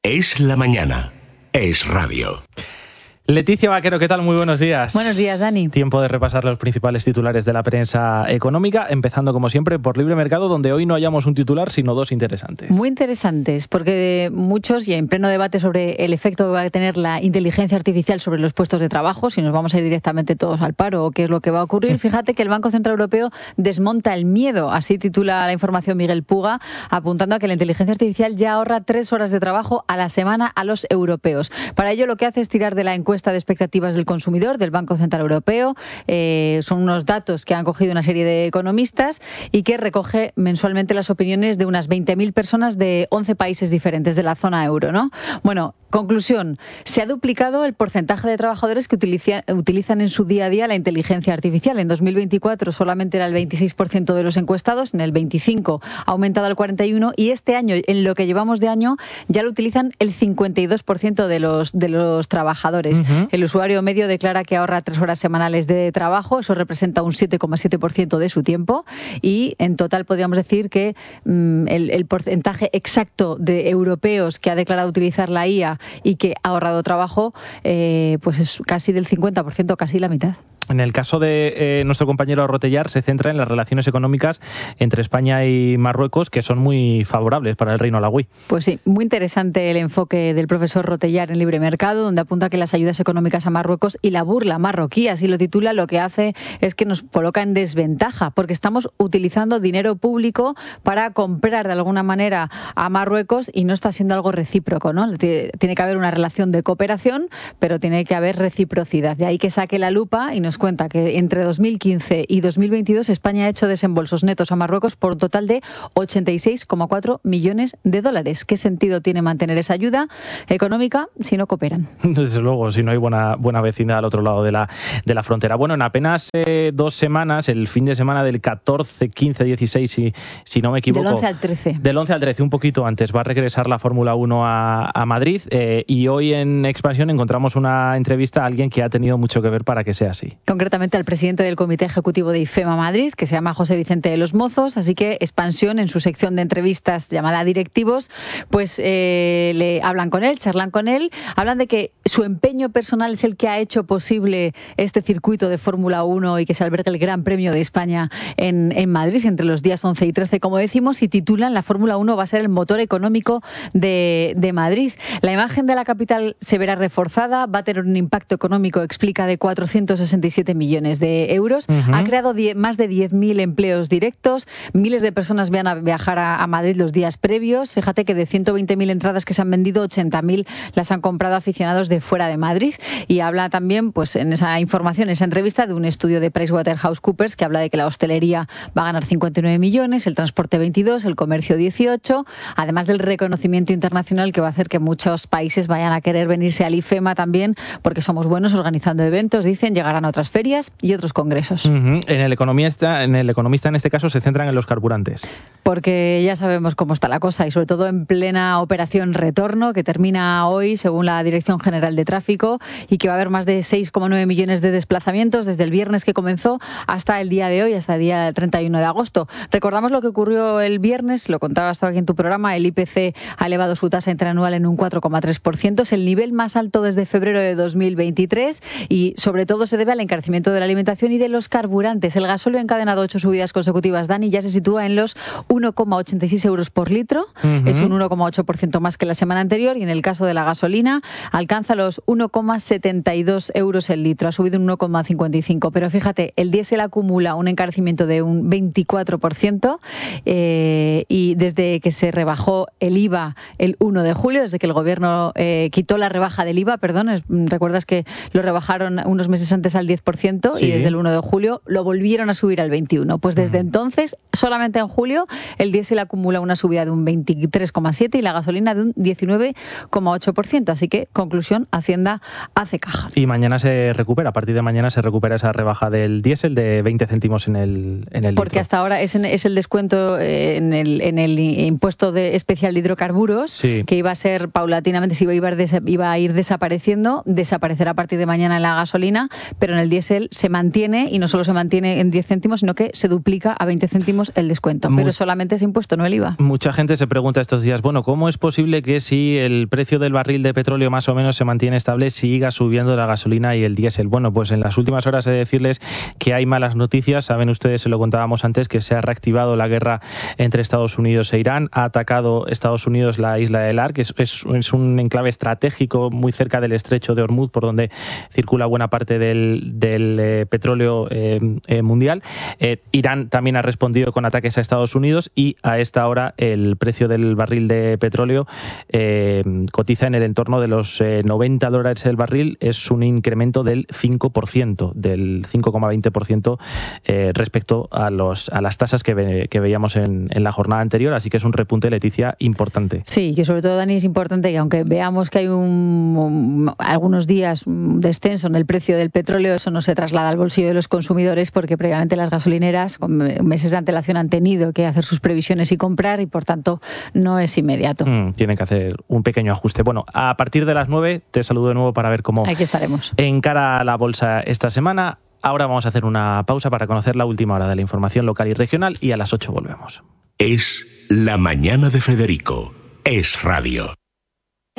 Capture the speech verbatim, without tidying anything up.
Es la mañana. Es radio. Leticia Vaquero, ¿qué tal? Muy buenos días. Buenos días, Dani. Tiempo de repasar los principales titulares de la prensa económica, empezando como siempre por Libre Mercado, donde hoy no hallamos un titular, sino dos interesantes. Muy interesantes, porque muchos, y en pleno debate sobre el efecto que va a tener la inteligencia artificial sobre los puestos de trabajo, si nos vamos a ir directamente todos al paro o qué es lo que va a ocurrir, fíjate que el Banco Central Europeo desmonta el miedo, así titula la información Miguel Puga, apuntando a que la inteligencia artificial ya ahorra tres horas de trabajo a la semana a los europeos. Para ello lo que hace es tirar de la encuesta de expectativas del consumidor del Banco Central Europeo. Eh, son unos datos que han cogido una serie de economistas y que recoge mensualmente las opiniones de unas veinte mil personas de once países diferentes de la zona euro, ¿no? Bueno, conclusión, se ha duplicado el porcentaje de trabajadores que utiliza, utilizan en su día a día la inteligencia artificial. En dos mil veinticuatro solamente era el veintiséis por ciento de los encuestados, en el veinticinco ha aumentado al cuarenta y uno por ciento y este año, en lo que llevamos de año, ya lo utilizan el cincuenta y dos por ciento de los, de los trabajadores. Uh-huh. El usuario medio declara que ahorra tres horas semanales de trabajo, eso representa un siete coma siete por ciento de su tiempo y en total podríamos decir que mmm, el, el porcentaje exacto de europeos que ha declarado utilizar la I A y que ha ahorrado trabajo, eh, pues es casi del cincuenta por ciento, casi la mitad. En el caso de eh, nuestro compañero Rotellar, se centra en las relaciones económicas entre España y Marruecos, que son muy favorables para el Reino Alauí. Pues sí, muy interesante el enfoque del profesor Rotellar en Libre Mercado, donde apunta que las ayudas económicas a Marruecos y la burla marroquí, así lo titula, lo que hace es que nos coloca en desventaja, porque estamos utilizando dinero público para comprar de alguna manera a Marruecos y no está siendo algo recíproco, ¿no? Tiene que haber una relación de cooperación, pero tiene que haber reciprocidad. De ahí que saque la lupa y nos cuenta que entre dos mil quince y dos mil veintidós España ha hecho desembolsos netos a Marruecos por un total de ochenta y seis coma cuatro millones de dólares. ¿Qué sentido tiene mantener esa ayuda económica si no cooperan? Desde luego, si no hay buena, buena vecindad al otro lado de la, de la frontera. Bueno, en apenas eh, dos semanas, el fin de semana del catorce, quince, dieciséis, si, si no me equivoco. Del once al trece. Del once al trece, un poquito antes, va a regresar la Fórmula uno a, a Madrid eh, y hoy en Expansión encontramos una entrevista a alguien que ha tenido mucho que ver para que sea así. Concretamente al presidente del Comité Ejecutivo de IFEMA Madrid, que se llama José Vicente de los Mozos, así que Expansión, en su sección de entrevistas llamada Directivos, pues eh, le hablan con él, charlan con él, hablan de que su empeño personal es el que ha hecho posible este circuito de Fórmula uno y que se albergue el Gran Premio de España en, en Madrid entre los días once y trece, como decimos, y titulan: la Fórmula uno va a ser el motor económico de, de Madrid. La imagen de la capital se verá reforzada, va a tener un impacto económico, explica, de cuatrocientos sesenta y siete millones de euros. Uh-huh. Ha creado diez, más de diez mil empleos directos. Miles de personas van a viajar a, a Madrid los días previos. Fíjate que de ciento veinte mil entradas que se han vendido, ochenta mil las han comprado aficionados de fuera de Madrid. Y habla también, pues en esa información, en esa entrevista, de un estudio de PricewaterhouseCoopers que habla de que la hostelería va a ganar cincuenta y nueve millones, el transporte veintidós, el comercio dieciocho, además del reconocimiento internacional que va a hacer que muchos países vayan a querer venirse al IFEMA también, porque somos buenos organizando eventos, dicen, llegarán a otras ferias y otros congresos. Uh-huh. En el economista, en el economista en este caso se centran en los carburantes. Porque ya sabemos cómo está la cosa y sobre todo en plena operación retorno que termina hoy según la Dirección General de Tráfico y que va a haber más de seis coma nueve millones de desplazamientos desde el viernes que comenzó hasta el día de hoy, hasta el día treinta y uno de agosto. Recordamos lo que ocurrió el viernes, lo contabas tú aquí en tu programa, el I P C ha elevado su tasa interanual en un cuatro coma tres por ciento, es el nivel más alto desde febrero de dos mil veintitrés y sobre todo se debe al encarecimiento de la alimentación y de los carburantes. El gasóleo ha encadenado ocho subidas consecutivas, Dani, ya se sitúa en los uno coma ochenta y seis euros por litro, uh-huh. Es un uno coma ocho por ciento más que la semana anterior y en el caso de la gasolina alcanza los uno coma setenta y dos euros el litro, ha subido un uno coma cincuenta y cinco, pero fíjate, el diésel acumula un encarecimiento de un veinticuatro por ciento eh, y desde que se rebajó el I V A el uno de julio, desde que el gobierno eh, quitó la rebaja del I V A, perdón, es, recuerdas que lo rebajaron unos meses antes al diez por ciento, sí. Y desde el uno de julio lo volvieron a subir al veintiuno, pues desde uh-huh. entonces, solamente en julio, el diésel acumula una subida de un veintitrés coma siete y la gasolina de un diecinueve coma ocho por ciento, así que, conclusión, Hacienda hace caja. Y mañana se recupera, a partir de mañana se recupera esa rebaja del diésel de veinte céntimos en el, en el Porque litro. hasta ahora es, en, es el descuento en el, en el impuesto de especial de hidrocarburos, sí. que iba a ser paulatinamente, si iba a, ir, iba a ir desapareciendo, desaparecerá a partir de mañana en la gasolina, pero en el diésel se mantiene, y no solo se mantiene en diez céntimos, sino que se duplica a veinte céntimos el descuento. Muy, pero solamente ese impuesto, no el I V A. Mucha gente se pregunta estos días, bueno, ¿cómo es posible que si el precio del barril de petróleo más o menos se mantiene estable, siga subiendo la gasolina y el diésel? Bueno, pues en las últimas horas he de decirles que hay malas noticias. Saben ustedes, se lo contábamos antes, que se ha reactivado la guerra entre Estados Unidos e Irán. Ha atacado Estados Unidos la isla de Lar, que es, es, es un enclave estratégico muy cerca del estrecho de Hormuz, por donde circula buena parte del, del eh, petróleo eh, eh, mundial. Eh, Irán también ha respondido con ataques a Estados Unidos, y a esta hora el precio del barril de petróleo eh, cotiza en el entorno de los eh, noventa dólares el barril. Es un incremento del cinco por ciento, del cinco coma veinte por ciento eh, respecto a, los, a las tasas que, ve, que veíamos en, en la jornada anterior, así que es un repunte, Leticia, importante. Sí, que sobre todo, Dani, es importante que aunque veamos que hay un, un, algunos días un descenso en el precio del petróleo, eso no se traslada al bolsillo de los consumidores, porque previamente las gasolineras con meses de antelación han tenido que hacer sus previsiones y comprar, y por tanto no es inmediato. Mm, tienen que hacer un pequeño ajuste. Bueno, a partir de las nueve te saludo de nuevo para ver cómo Aquí estaremos. encara la bolsa esta semana. Ahora vamos a hacer una pausa para conocer la última hora de la información local y regional, y a las ocho volvemos. Es La Mañana de Federico. Es Radio.